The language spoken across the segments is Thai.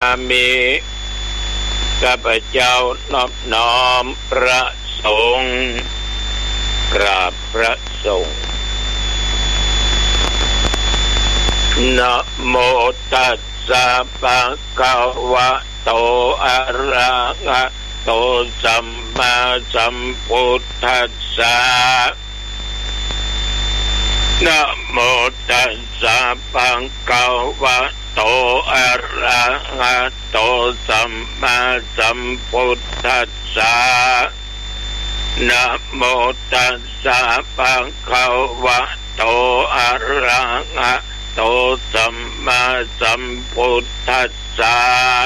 มิข้าพเจ้านอบน้อมพระสงฆ์กราบพระสงฆ์นะโมตัสสะภะคะวะโตอะระหะโตสัมมาสัมพุทธัสสะนะโมตัสสะภะคะวะโตอะระหะโตสัมมาสัมพุทธัสสะนะโมตัสสะภะคะวะโตอะระหะโตสัมมาสัมพุทธัสสะ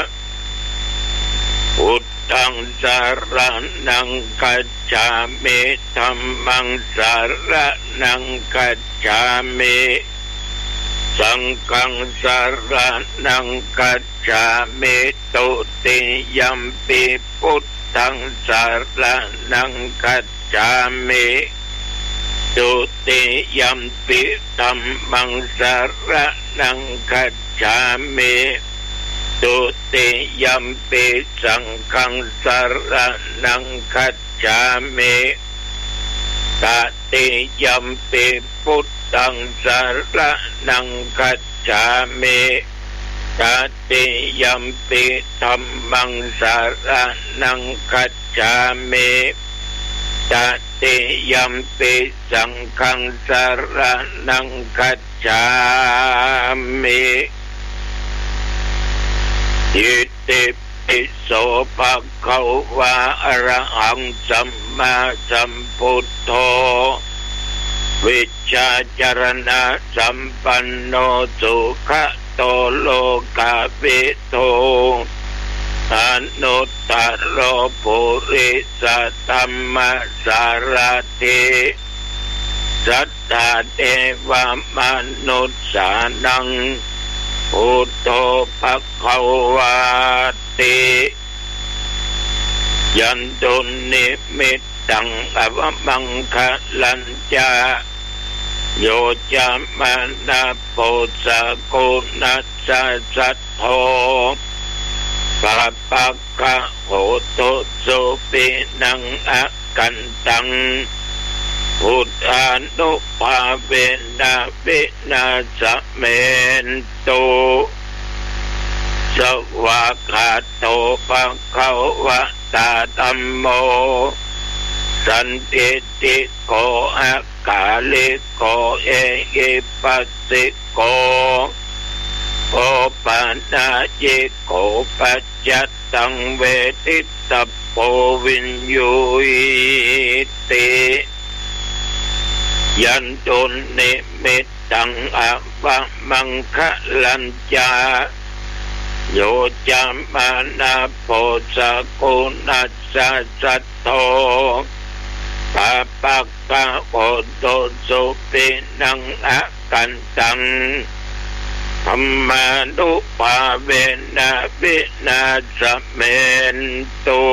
พุทธังสรณังคัจฉามิธัมมังสรณังคัจฉามิสังฆังสรณังคัจฉามิตุติยัมปิพุทธังสรณังคัจฉามิตุติยัมปิธัมมังสรณังคัจฉามิตุติยัมปิสังฆังสรณังคัจฉามิตติยัมปิพุทธังสรณังคัจฉามิตติยัมปิธัมมังสรณังคัจฉามิตติยัมปิสังฆังสรณังคัจฉามิอิติปิโสภะคะวะอะระหังสัมมาสัมพุทโธวิชชาจารณะสัมปันโนสุขโตโลกวิทูอนุตตรปุริสธัมมสารถิสัทธาเทวมนุสสานังพุทโธภคะวะติยันตุนิมิตตังอวมังคะลัญจาโยจามานะโพสะโกนัสสะสัทโธปะปะกะโหตุสุปินังอะกันตังพุทธานุภาเวนะวินาสเมนตุสวากาโตภะคะวะตาธัมโมสันติติโกอะกาลิโกเอหิปัสสิโกโอปานาจิโกปัจจตังเวทิตโปวินยูติยันตุนิมิตตังอวมังคะลัญจาโยจามานะโพสะโกนัสสะสัทโธปะปะกะโหตุสุปินังอะกันตังธัมมานุภาเวนะวินาสเมนตุ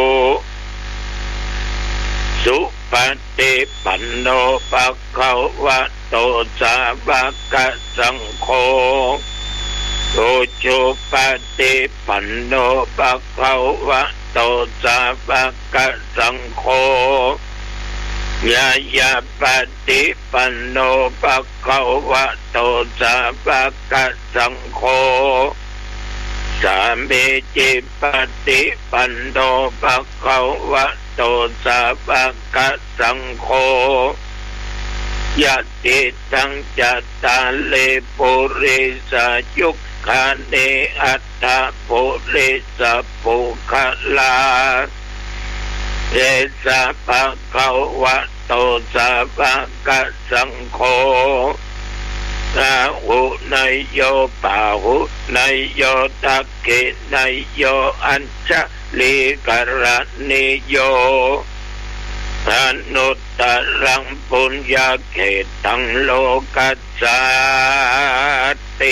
สุปฏิปันโนภะคะวะโตสาวกสังโฆโยจุปฏิปันโนภะคะวะโตสาวกสังโฆยายาปฏิปันโนภะคะวะโตสาวกสังโฆสามีจิปฏิปันโนภะคะวะโตสาวกสังโฆยะติตังจัตตาเลปุริสยุคคาเนอัตถปุริสปุคลาเอสะภะคะวะโตสาวกสังโฆนาหุนายโยปาหุนายโยตักเกนายโยอัญชลิกรณิโยอนุตตรังปุญญาเขตังโลกัสสาติ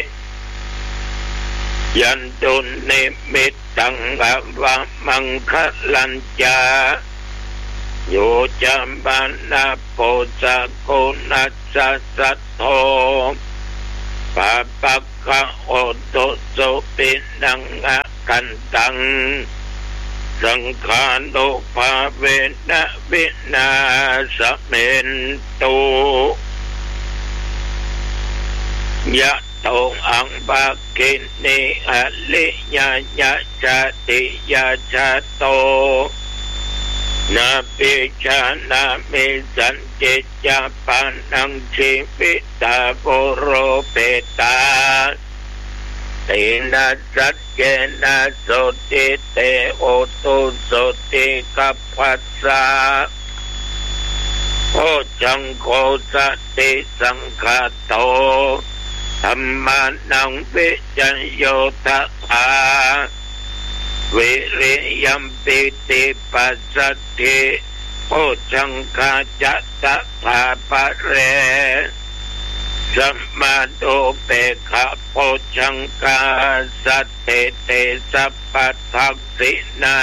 ยันตุนิมิตตังอวมังคะลัญจาโยจามานะโพสะโกนัสสะสัทโธปะปะกะโหตุสุปินังอะกันตังสังขารโลภะเวนะวินาสเมนตุยะโตอังบากินิอะลิยะยะจติยะจโตนาปิชานามิสันติจาปันนังชีวิตาโบโรเปตาตินาสัจเจนะโสติเตโอตุโสติกัปปัสสะโอจังโกสติสังฆาโตธัมมานังวิจัยโยทะาวิริยัมปิติปัสสติโอจังคาจัตตะภาปะเรสัมมาโตเปขะโพชังกาสัตเตเตสัพพทักษินา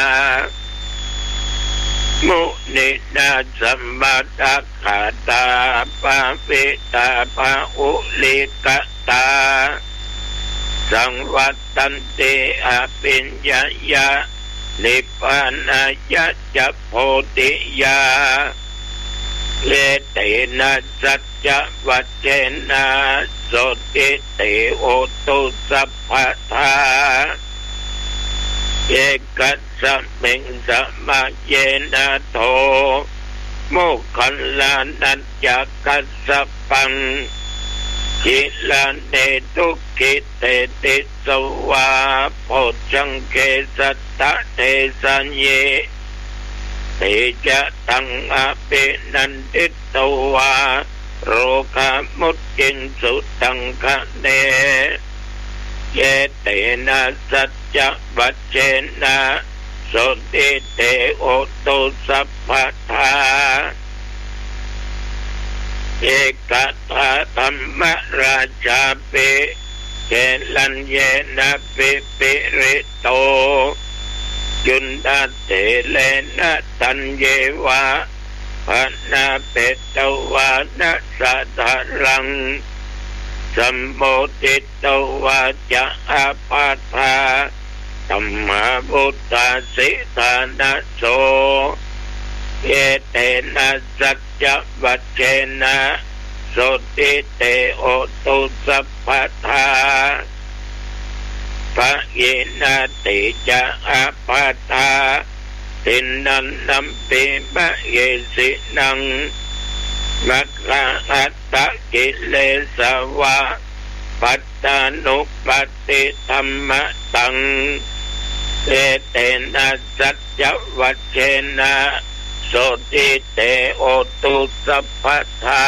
มุนินาสัมมาทัคขาตาปะปิตาปะอุลิกตาสังวัตตันติอภิญญายะนิพพานายะจะโพธิยาเลเตนะสัจจวัจเจนะโสติเตโอตุสัพพทาเอกัสสะเมงสะมาเยนะโทโมคัลลานัจจกัสสะปังกิลาเนตุกิเตติสวาโพชังเกสัตตะเทสัญเยเตจะตังอภินันติตวาโรคามุตติงสุตังคะเนเยเตนะสัจจวัจเจนะโสติเตโอตุสัพพทาเอกตาธรรมราชาเปเกลัญเยนะปิปิริโตจุนดาเตเลนะตัญเยวะภนาเปตวานะสัทธารังสัมโมติตวาจะอาปาทาธัมมาบุตตาสิทานะโสเอเตนะสัจจวัจเจนะโสติเตโอตุสัพพทาภะเยนะติจะอาปาทาตินันนัมปิมะเยสินังมัคคะอัตตะกิเลสวะปัตตานุปัตติธัมมะตังเอเตนะสัจจวัจเจนะโสติเตโอตุสัพพทา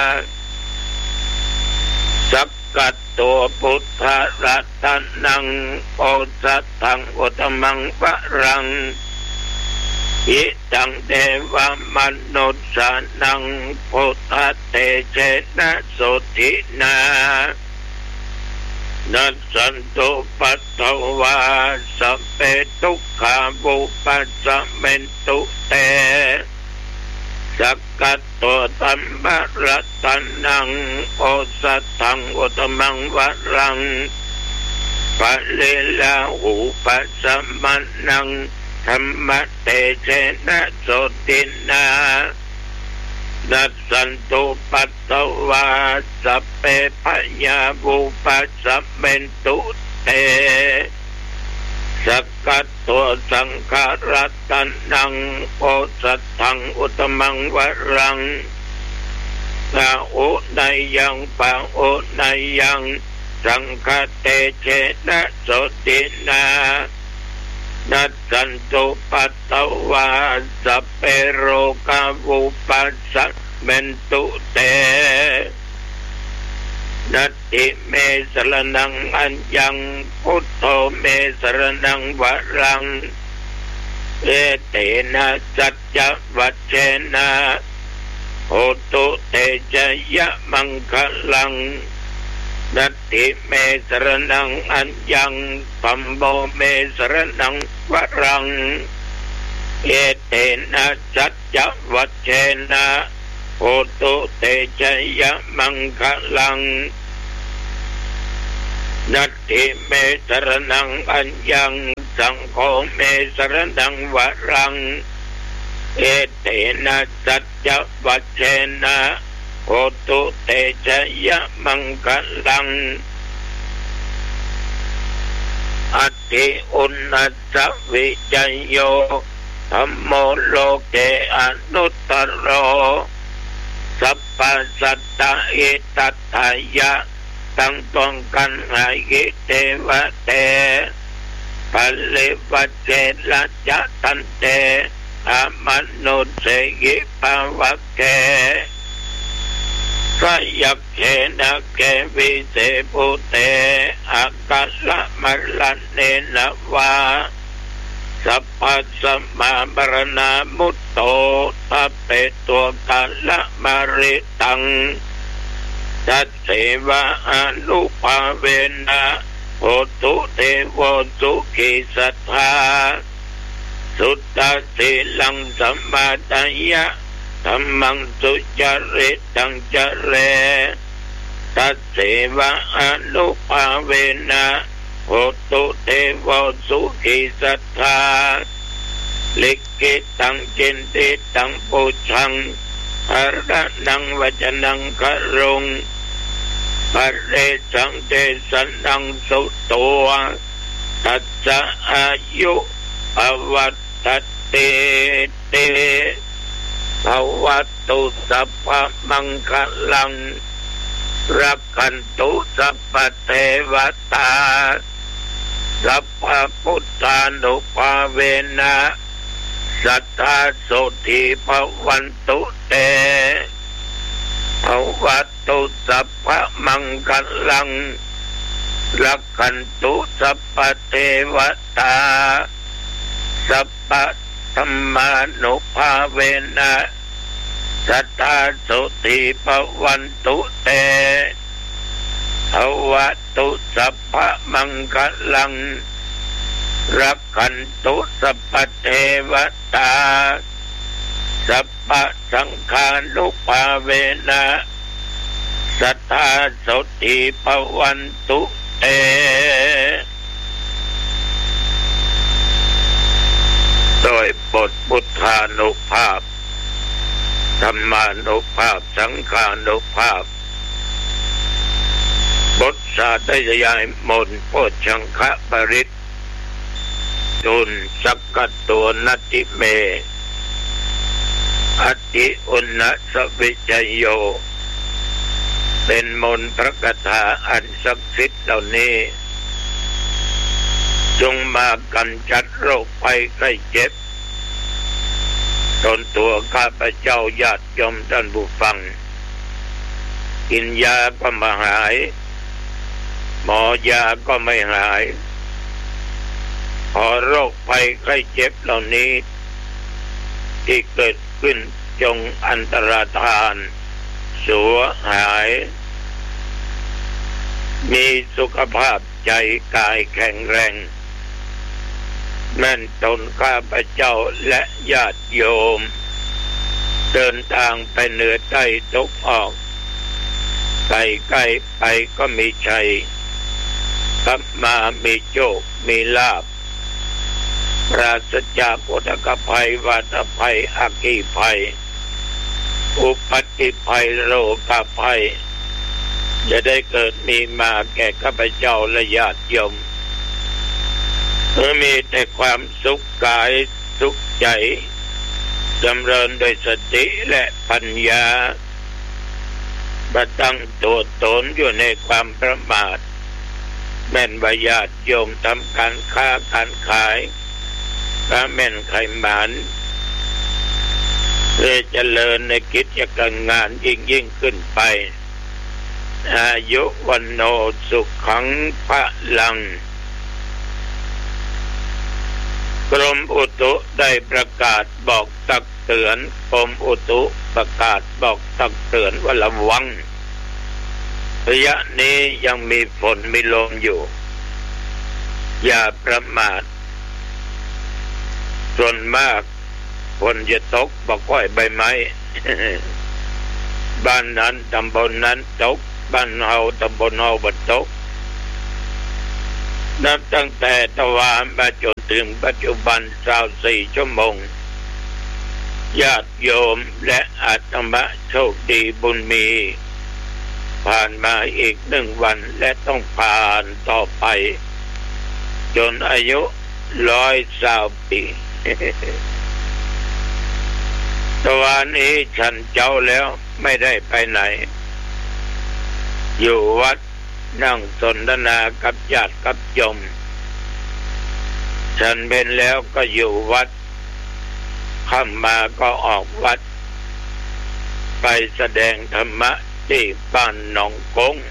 สักกัตตัวพุทธรัตนังโอสัตถังอุตมังวะรังอิตังเทวมนุสสานังพุทธเตเจนะโสตินานัสสันตุปัตตวาสัพเพทุกขาวุปัสสะเมนตุเตสักกัตตัวธัมมรัตนังโอสัตถังอุตมังวะรังปะเลลาหูปัสสะมันังธัมมเตเจนะโสตินานัสสันตุปัตตวาสัพเพปัญญาวุปัสสะเมนตุเตสักกัตตัวสังฆรัตนังโอสัตถังอุตมังวะรังนาอุนายังปะอุนายังสังฆเตเจนะโสตินานัสสันตุปัตตวาสัพเพโรกาวุปัสสะเมนตุเตนัตติเมสรณังอัญญังพุทโธเมสรณังวะรังเอเตนะสัจจวัจเจนะโหตุเตจยะมังคลังนัตติเมสรณังอัญญังปัมโบเมสรณังวะรังเอเตนะสัจจวัจเจนะโหตุเตจยะมังคลังนัตติเมสรณังอัญญังสังโฆเมสรณังวรังเอเตนะสัจจวัชเชนะโหตุเตชะยะมังคลังอัตถิอุณัสสวิจโยธัมโมโลเกอนุตตโรสัพพสัตตะอิตัตถายะตั้งป้องกันหายิเทวะเตปัลลิวัจเจละจะตันเตอมนุสเสยิภาวะเกสยักเขนะเกวิเสปุเตอากัสสะมะลันเนนะวาสัพพะสัมมาบรณามุตโตทัพเปตัวกัลละมาริตังตัสเสวะอนุภาเวนะโหตุเทโวสุขิสัทธาสุตตสิลังสัมมาตัญญะธัมมังสุจริตังจเรตัสเสวะอนุภาเวนะโหตุเทโวสุขิสัทธาลิขิตังจินติตังปุชังอรนังวัจนังครุงปเรสังเตสันนังสุตัวตัสสะอายุอวัตเตเตภวัตตุสัพพมังคลังรักขันตุสัพพเทวตาสัพพพุทธานุภาเวนะสัทธาโสติภวันตุเตภวัตตุสัพพมังคลังรักขันตุสัพพเทวตาสัพพธรรมานุภาเวนะสัทธาโสติภวันตุเตภวัตตุสัพพมังคลังรักขันตุสัพพเทวตาสัพพสังฆานุภาเวนะสัทธาโสติภวันตุเตโดยบทพุทธานุภาพธรรมานุภาพสังฆานุภาพบทสาธยายมนต์โพชังคะปริตตุนสักกัตตัวนัตติเมอติอุณัสสวิจโยเป็นมนต์พระคาถาอันศักดิ์สิทธิ์เหล่านี้จงมากันจัดโรคภัยไข้เจ็บตนตัวข้าพเจ้าญาติโยมท่านผู้ฟังกินยาก็ไม่หายหมอยาก็ไม่หายพอโรคภัยไข้เจ็บเหล่านี้ที่เกิดขึ้นจงอันตรธานสัวหายมีสุขภาพใจกายแข็งแรงแม่นตนข้าพเจ้าและญาติโยมเดินทางไปเหนือใต้ตกออกใกล้ๆไปก็มีชัยกลับมามีโชคมีลาภปราศจากอุทกภัยวาตภัยอัคคีภัยอุปัฏฐิภัยโรคภัยจะได้เกิดมีมาแก่ข้าพเจ้าและญาติโยมมีแต่ความสุขกายสุขใจจำเริญโดยสติและปัญญาประตั้งตัวตนอยู่ในความประมาทแม่นว่าญาติโยมทำการค้าการขายก็แม่นไขมันเพื่อเจริญในกิจการงานยิ่งขึ้นไปอายุวันโนสุขังพลังกรมอุตุได้ประกาศบอกตักเตือนกรมอุตุประกาศบอกตักเตือนว่าระวังระยะนี้ยังมีฝนมีลมอยู่อย่าประมาทส่วนมากฝนจะตกบ่ค่อยใบไม้ บ้านนั้นตำบลนั้นตกบ้านเฮาตำบลเฮาบ่ตกนับตั้งแต่ตะวันมาจนถึงปัจจุบัน24 ชั่วโมงญาติโยมและอาตมาโชคดีบุญมีผ่านมาอีก1 วันและต้องผ่านต่อไปจนอายุ120 ปีตะวันนี้ฉันเจ้าแล้วไม่ได้ไปไหนอยู่วัดนั่งสนทนากับญาติกับโยมฉันเป็นแล้วก็อยู่วัดค่ำมาก็ออกวัดไปแสดงธรรมะที่บ้านหนองกง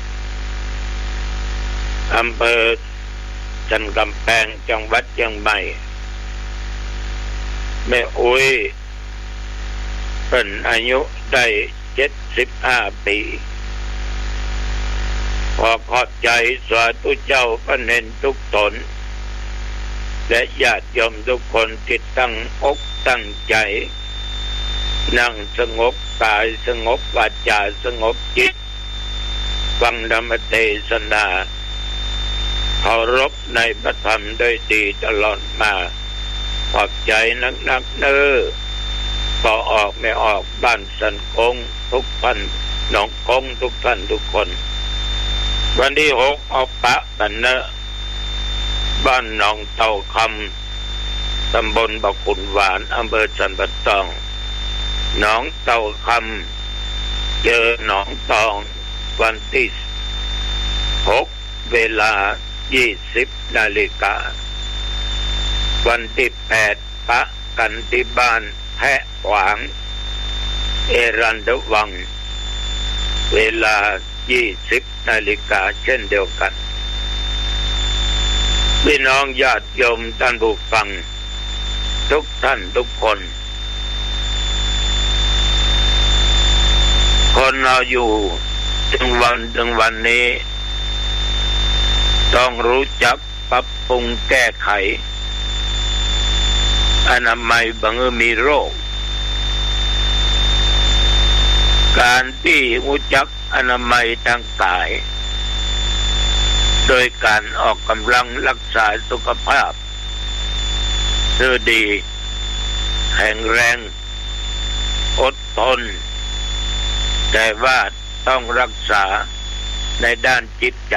อำเภอจันกำแพงจังหวัดเชียงใหม่แม่อุ้ยเป็นอายุได้75 ปีขอขอบใจสาธุเจ้าพระเนนทุกตนและญาติโยมทุกคนที่ตั้งอกตั้งใจนั่งสงบกายสงบวาจาสงบจิตฟังธรรมเทศนาเคารพในพระธรรมโดยดีตลอดมาขอบใจนักๆเน้อก็ออกไม่ออกบ้านสันคงทุกท่านหนองคงทุกท่านทุกคนวันที่6เอาปะกันเนอะบ้านหนองเต่าคำตำบลบางขุนหวานอำเภอสันป่าตองหนองเต่าคำเจอหนองตองวันที่6 เวลา 20 นาฬิกาวันที่8ปะกันที่บ้านแพะขวางเอรัญญวังเวลา 20 นาฬิกาเช่นเดียวกันพี่น้องญาติโยมท่านผู้ฟังทุกท่านทุกคนคนเราอยู่ถึงวันนี้ต้องรู้จักปรับปรุงแก้ไขอนามัยบางมีโรคการที่รู้จักอนามัยทางกายโดยการออกกำลังรักษาสุขภาพเพื่อดีแข็งแรงอดทนแต่ว่าต้องรักษาในด้านจิตใจ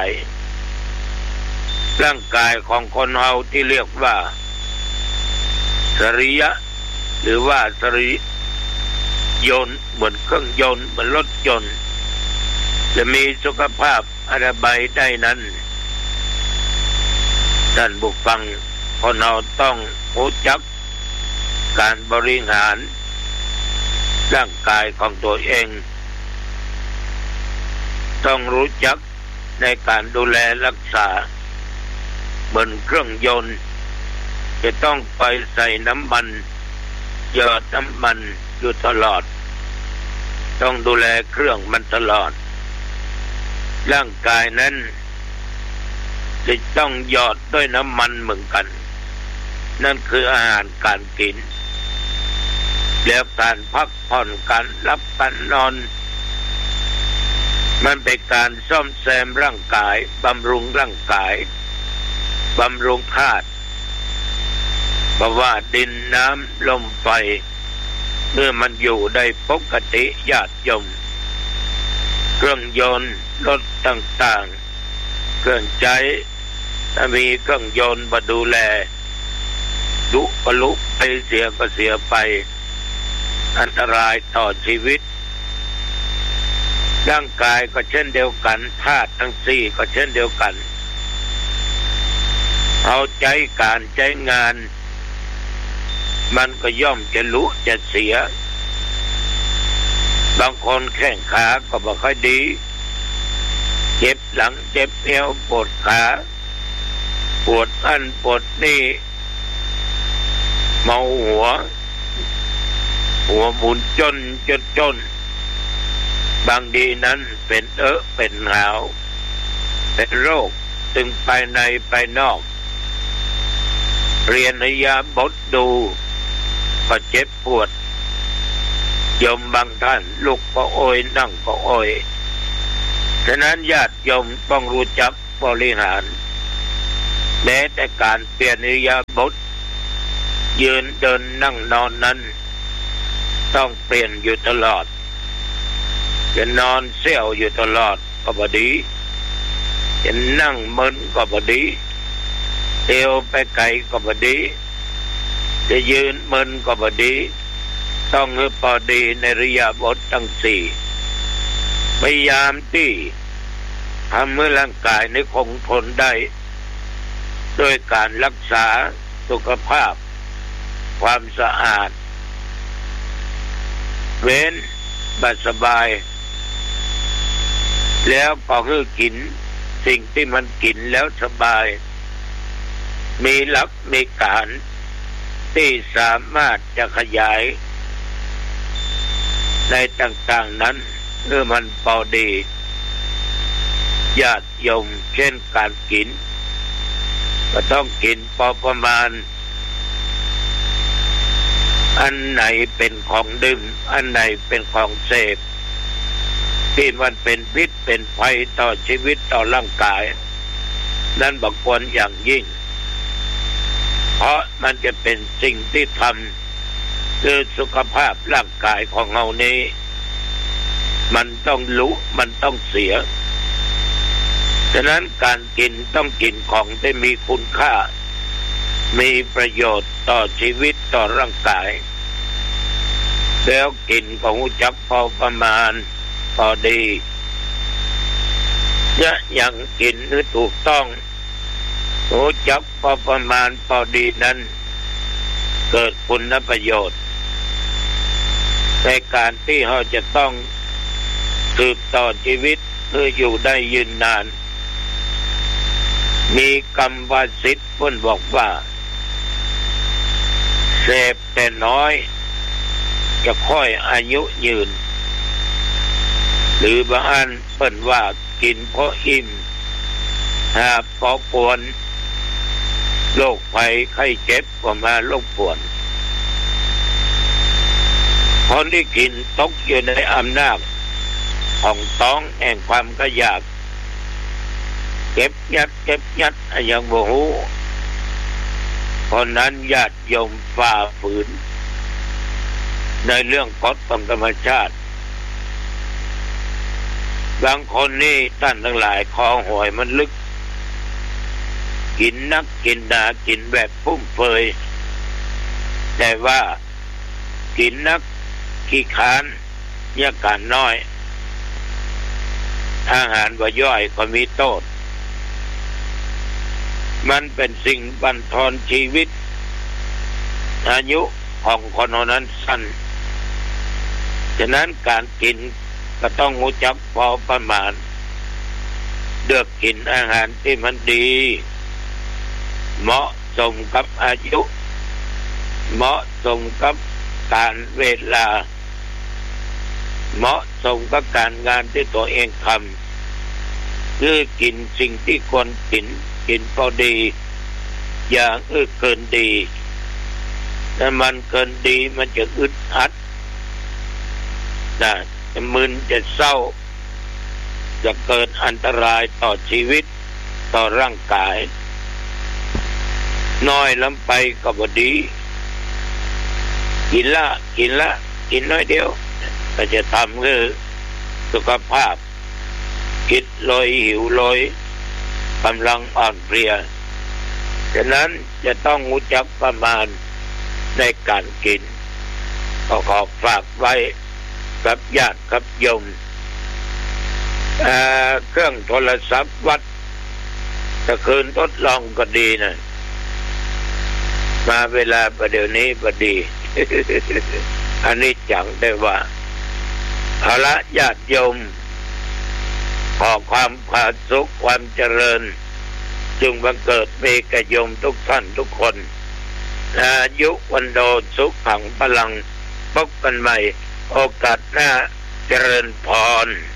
ร่างกายของคนเราที่เรียกว่าสรีระหรือว่าสรียนต์เหมือนเครื่องยนต์เหมือนรถยนต์จะมีสุขภาพอนามัยได้นั้นท่านผู้ฟังคนเราต้องรู้จักการบริหารร่างกายของตัวเองต้องรู้จักในการดูแลรักษาเหมือนเครื่องยนต์จะต้องไปใส่น้ำมันหยอดน้ำมันอยู่ตลอดต้องดูแลเครื่องมันตลอดร่างกายนั้นจะต้องหยอดด้วยน้ำมันเหมือนกันนั่นคืออาหารการกินแล้วการพักผ่อนการรับการนอนมันเป็นการซ่อมแซมร่างกายบำรุงร่างกายบำรุงธาตุเพราะว่าดินน้ำลมไฟเมื่อมันอยู่ได้ปกติญาติโยมเครื่องยนต์รถต่างๆเครื่องใช้ถ้ามีเครื่องยนต์มาดูแลลุก็ลุไปเสียก็เสียไปอันตรายต่อชีวิตร่างกายก็เช่นเดียวกันธาตุทั้ง4ก็เช่นเดียวกันเอาใจการใช้งานมันก็ย่อมจะรู้จะเสียบางคนแข้งขาก็บ่ค่อยดีเจ็บหลังเจ็บเอวปวดขาปวดอันปวดนี่เมาหัวหมุนจนบางทีนั้นเป็นเป็นหาวเป็นโรคตึงภายในภายนอกเรียนอิริยาบถดูก็เจ็บปวดโยมบางท่านลุกก็โอยนั่งก็โอยฉะนั้นญาติโยมต้องรู้จักบริหารแม้แต่การเปลี่ยนอิริยาบถยืนเดินนั่งนอนนั้นต้องเปลี่ยนอยู่ตลอดจะนอนเสี่ยวอยู่ตลอดก็บ่ดีจะนั่งมึนก็บ่ดีเที่ยวไปไกลก็บ่ดีจะยืนมึนก็บ่ดีต้องให้พอดีในอิริยาบถทั้งสี่พยายามที่ทำให้ร่างกายนี้คงทนได้ด้วยการรักษาสุขภาพความสะอาดเว้นบัดสบายแล้วก็คือกินสิ่งที่มันกินแล้วสบายมีหลักมีการที่สามารถจะขยายในต่างๆนั้นเมื่อมันพอดีญาติโยมเช่นการกินก็ต้องกินพอประมาณอันไหนเป็นของดื่มอันไหนเป็นของเสพที่มันเป็นพิษเป็นภัยต่อชีวิตต่อร่างกายนั้นบ่ควรอย่างยิ่งเพราะมันจะเป็นสิ่งที่ทำคือสุขภาพร่างกายของเรานี้มันต้องรู้มันต้องเสียฉะนั้นการกินต้องกินของที่มีคุณค่ามีประโยชน์ต่อชีวิตต่อร่างกายแล้วกินก็รู้จักพอประมาณพอดีอย่างกินให้ถูกต้องรู้จักพอประมาณพอดีนั้นเกิดคุณประโยชน์ในการที่เราจะต้องสืบต่อชีวิตเพื่ออยู่ได้ยืนนานมีคำว่าสิทธิ์เพิ่นบอกว่าเสพแต่น้อยจะค่อยอายุยืนหรือบางอันเพิ่นว่ากินเพราะอิ่มหากพอปวนโรคภัยไข้เจ็บก็มาลงป่วนคนที่กินตกอยู่ในอำนาจของต้องแห่งความขยากเก็บยัดอย่างโมโหคนนั้นญาติโยมฝ่าฝืนในเรื่องกฎของธรรมชาติบางคนนี่ท่านทั้งหลายคอหอยมันลึกกินนักกินหนากินแบบพุ่มเฟยแต่ว่ากินนักขี้ค้านยาการน้อยอาหารว่าย่อยก็มีโทษมันเป็นสิ่งบั่นทอนชีวิตอายุของคนนั้นสั้นฉะนั้นการกินก็ต้องรู้จักพอประมาณเลือกกินอาหารที่มันดีเหมาะสมกับอายุเหมาะสมกับการเวลาเหมาะสมกับการงานที่ตัวเองทำคือกินสิ่งที่ควรกินพอดีอย่างเกินดีถ้ามันเกินดีมันจะอึดอัดจะมึนจะเศร้าจะเกิดอันตรายต่อชีวิตต่อร่างกายน้อยล้ำไปก็บ่ดีกินน้อยเดียวก็จะทำคือสุขภาพคิดลอยหิวลอยกำลังอ่อนเพลียฉะนั้นจะต้องรู้จักประมาณในการกินก็ขอฝากไว้กับญาติกับโยมเครื่องโทรศัพท์วัดถ้าคืนทดลองก็ดีนะมาเวลาประเดี๋ยวนี้พอดี อันนี้จังได้ว่าเอาละญาติโยมขอความผาสุขความเจริญจึงบังเกิดมีแก่โยมทุกท่านทุกคนอายุวันโดสุขขังพลังพบกันใหม่โอกาสหน้าเจริญพร